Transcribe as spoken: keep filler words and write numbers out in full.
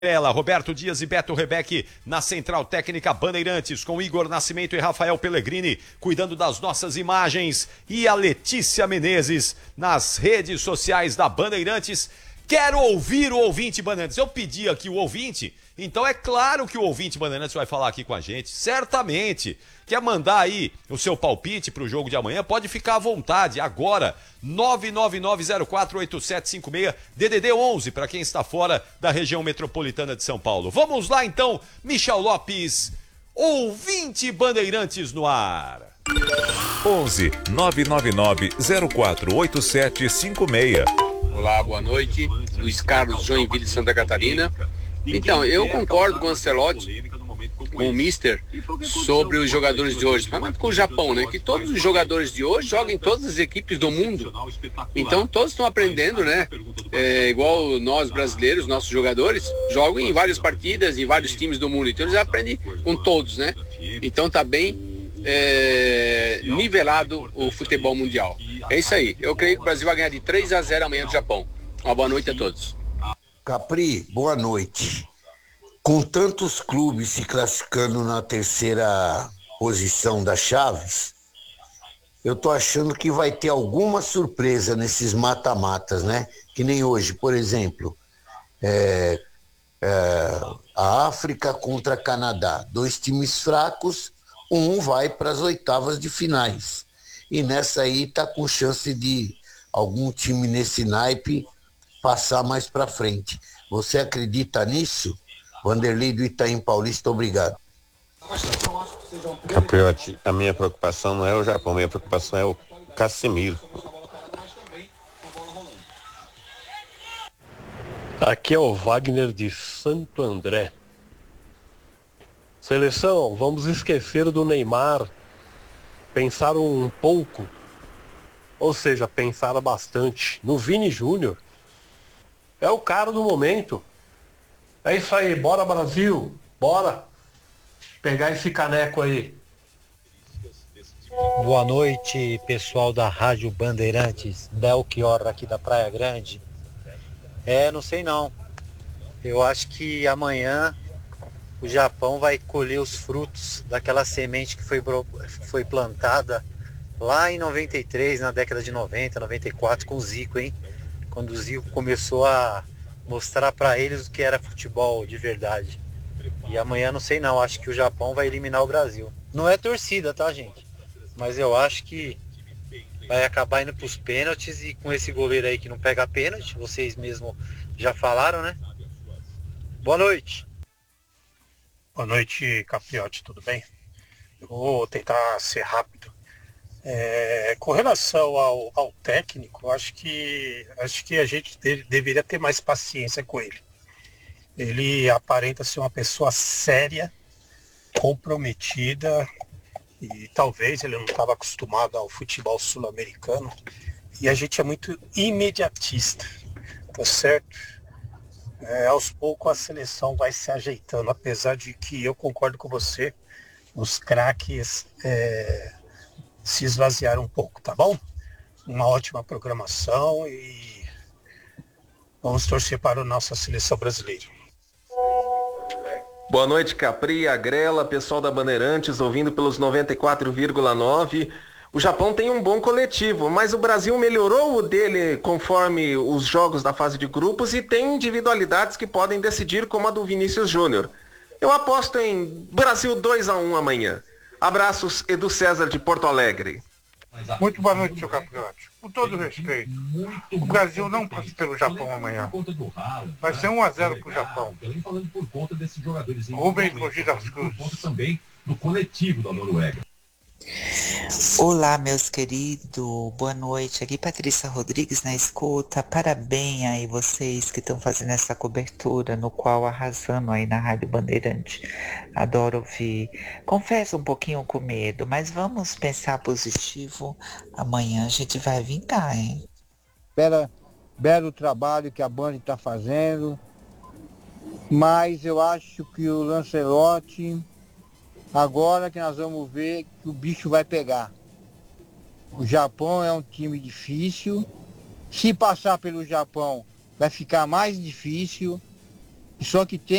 Ela, Roberto Dias e Beto Rebeck na Central Técnica Bandeirantes, com Igor Nascimento e Rafael Pellegrini cuidando das nossas imagens, e a Letícia Menezes nas redes sociais da Bandeirantes. Quero ouvir o ouvinte Bandeirantes. Eu pedi aqui o ouvinte, então é claro que o ouvinte Bandeirantes vai falar aqui com a gente, certamente. Quer mandar aí o seu palpite para o jogo de amanhã? Pode ficar à vontade, agora, nove nove nove zero quatro oito sete cinco seis, D D D onze, para quem está fora da região metropolitana de São Paulo. Vamos lá então, Michel Lopes, ouvinte Bandeirantes no ar. onze nove nove nove zero quatro oito sete cinco seis. Olá, boa noite. Luiz Carlos, Joinville, Santa Catarina. Então, eu concordo com o Ancelotti, com o Mister, sobre os jogadores de hoje, mas com o Japão, né? Que todos os jogadores de hoje jogam em todas as equipes do mundo. Então, todos estão aprendendo, né? É, igual nós brasileiros, nossos jogadores, jogam em várias partidas, em vários times do mundo. Então, eles aprendem com todos, né? Então, tá bem é, nivelado o futebol mundial. É isso aí. Eu creio que o Brasil vai ganhar de três a zero amanhã do Japão. Uma boa noite a todos. Capri, boa noite. Com tantos clubes se classificando na terceira posição das chaves, eu tô achando que vai ter alguma surpresa nesses mata-matas, né? Que nem hoje, por exemplo, é, é, a África contra Canadá. Dois times fracos, um vai para as oitavas de finais. E nessa aí tá com chance de algum time nesse naipe passar mais para frente. Você acredita nisso? Vanderlei do Itaim Paulista, obrigado. Capriotti, a minha preocupação não é o Japão, a minha preocupação é o Casemiro. Aqui é o Wagner de Santo André. Seleção, vamos esquecer do Neymar. Pensar um pouco, ou seja, pensar bastante no Vini Júnior. É o cara do momento. É isso aí, bora Brasil, bora pegar esse caneco aí. Boa noite, pessoal da Rádio Bandeirantes, Belchior aqui da Praia Grande. É, não sei não. Eu acho que amanhã o Japão vai colher os frutos daquela semente que foi, foi plantada lá em noventa e três, na década de noventa, noventa e quatro, com o Zico, hein? Quando o Zico começou a mostrar para eles o que era futebol de verdade. E amanhã não sei não, acho que o Japão vai eliminar o Brasil. Não é torcida, tá, gente? Mas eu acho que vai acabar indo pros pênaltis, e com esse goleiro aí que não pega pênalti, vocês mesmo já falaram, né? Boa noite. Boa noite, Capriotti, tudo bem? Eu vou tentar ser rápido. É, com relação ao, ao técnico, acho que, acho que a gente deve, deveria ter mais paciência com ele. Ele aparenta ser uma pessoa séria, comprometida, e talvez ele não estava acostumado ao futebol sul-americano, e a gente é muito imediatista, tá certo? É, aos poucos a seleção vai se ajeitando, apesar de que eu concordo com você, os craques é, se esvaziaram um pouco, tá bom? Uma ótima programação e vamos torcer para a nossa seleção brasileira. Boa noite, Capri, Agrela, pessoal da Bandeirantes, ouvindo pelos noventa e quatro vírgula nove. O Japão tem um bom coletivo, mas o Brasil melhorou o dele conforme os jogos da fase de grupos e tem individualidades que podem decidir, como a do Vinícius Júnior. Eu aposto em Brasil dois a um amanhã. Abraços, Edu César de Porto Alegre. Muito boa noite, seu Capriotti. Com todo respeito, o Brasil não passa pelo Japão amanhã. Vai ser um a zero para o Japão. Rubem Mogi das Cruzes. Também no coletivo da Noruega. Olá, meus queridos, boa noite. Aqui Patrícia Rodrigues na escuta. Parabéns aí vocês que estão fazendo essa cobertura, no qual arrasando aí na Rádio Bandeirante. Adoro ouvir. Confesso um pouquinho com medo, mas vamos pensar positivo. Amanhã a gente vai vingar, hein? Bela, belo trabalho que a Band está fazendo, mas eu acho que o Lancelotti, agora que nós vamos ver que o bicho vai pegar. O Japão é um time difícil. Se passar pelo Japão, vai ficar mais difícil. Só que tem